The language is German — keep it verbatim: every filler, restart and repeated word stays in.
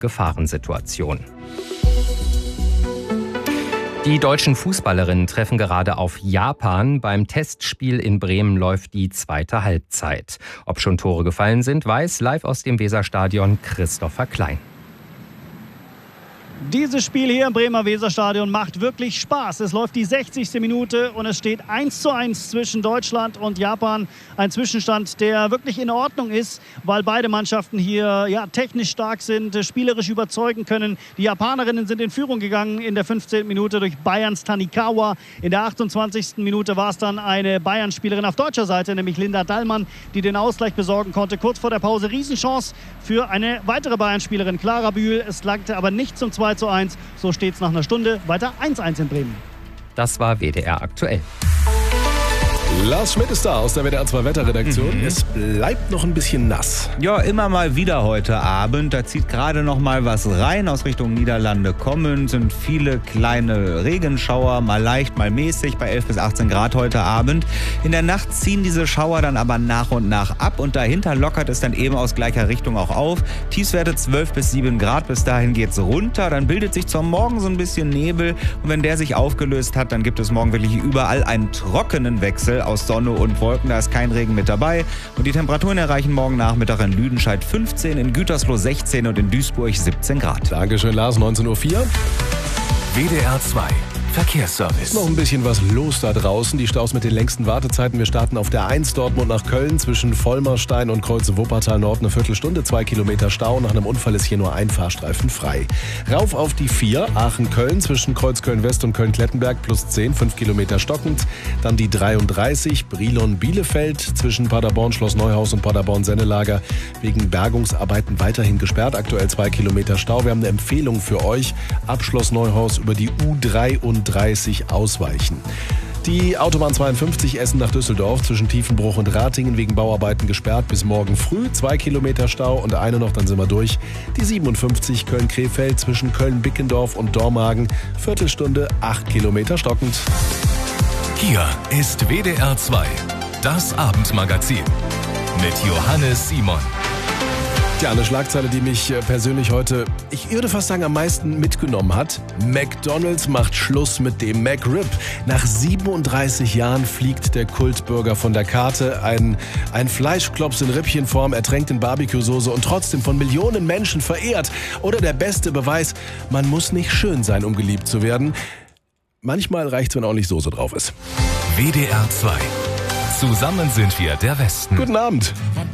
Gefahrensituation. Die deutschen Fußballerinnen treffen gerade auf Japan. Beim Testspiel in Bremen läuft die zweite Halbzeit. Ob schon Tore gefallen sind, weiß live aus dem Weserstadion Christopher Klein. Dieses Spiel hier im Bremer Weserstadion macht wirklich Spaß. Es läuft die sechzigste Minute und es steht eins zu eins zwischen Deutschland und Japan. Ein Zwischenstand, der wirklich in Ordnung ist, weil beide Mannschaften hier ja, technisch stark sind, spielerisch überzeugen können. Die Japanerinnen sind in Führung gegangen in der fünfzehnten Minute durch Bayerns Tanikawa. In der achtundzwanzigsten Minute war es dann eine Bayern-Spielerin auf deutscher Seite, nämlich Linda Dallmann, die den Ausgleich besorgen konnte. Kurz vor der Pause Riesenchance für eine weitere Bayern-Spielerin, Clara Bühl. Es langte aber nicht zum zwei zu eins. So steht es nach einer Stunde. Weiter eins zu eins in Bremen. Das war W D R aktuell. Lars Schmidt ist da aus der W D R zwei Wetterredaktion. Mhm. Es bleibt noch ein bisschen nass. Ja, immer mal wieder heute Abend. Da zieht gerade noch mal was rein aus Richtung Niederlande kommen. Sind viele kleine Regenschauer, mal leicht, mal mäßig, bei elf bis achtzehn Grad heute Abend. In der Nacht ziehen diese Schauer dann aber nach und nach ab und dahinter lockert es dann eben aus gleicher Richtung auch auf. Tiefswerte zwölf bis sieben Grad, bis dahin geht's runter. Dann bildet sich zum Morgen so ein bisschen Nebel und wenn der sich aufgelöst hat, dann gibt es morgen wirklich überall einen trockenen Wechsel aus Sonne und Wolken. Da ist kein Regen mit dabei. Und die Temperaturen erreichen morgen Nachmittag in Lüdenscheid fünfzehn, in Gütersloh sechzehn und in Duisburg siebzehn Grad. Dankeschön, Lars. neunzehn Uhr vier. W D R zwei Verkehrsservice. Ist noch ein bisschen was los da draußen. Die Staus mit den längsten Wartezeiten. Wir starten auf der eins Dortmund nach Köln zwischen Vollmerstein und Kreuze Wuppertal Nord eine Viertelstunde, zwei Kilometer Stau. Nach einem Unfall ist hier nur ein Fahrstreifen frei. Rauf auf die vier Aachen-Köln zwischen Kreuz Köln-West und Köln-Klettenberg plus zehn, fünf Kilometer stockend. Dann die dreiunddreißig Brilon-Bielefeld zwischen Paderborn Schloss Neuhaus und Paderborn Sennelager wegen Bergungsarbeiten weiterhin gesperrt. Aktuell zwei Kilometer Stau. Wir haben eine Empfehlung für euch. Ab Schloss Neuhaus über die U dreiunddreißig ausweichen. Die Autobahn zweiundfünfzig Essen nach Düsseldorf zwischen Tiefenbruch und Ratingen wegen Bauarbeiten gesperrt bis morgen früh. Zwei Kilometer Stau und eine noch, dann sind wir durch. Die siebenundfünfzig Köln-Krefeld zwischen Köln-Bickendorf und Dormagen. Viertelstunde, acht Kilometer stockend. Hier ist W D R zwei, das Abendmagazin mit Johannes Simon. Ja, eine Schlagzeile, die mich persönlich heute, ich würde fast sagen, am meisten mitgenommen hat. McDonald's macht Schluss mit dem McRib. Nach siebenunddreißig Jahren fliegt der Kultburger von der Karte. Ein, ein Fleischklops in Rippchenform, ertränkt in Barbecue-Soße und trotzdem von Millionen Menschen verehrt. Oder der beste Beweis, man muss nicht schön sein, um geliebt zu werden. Manchmal reicht's, wenn auch nicht Soße drauf ist. W D R zwei. Zusammen sind wir der Westen. Guten Abend.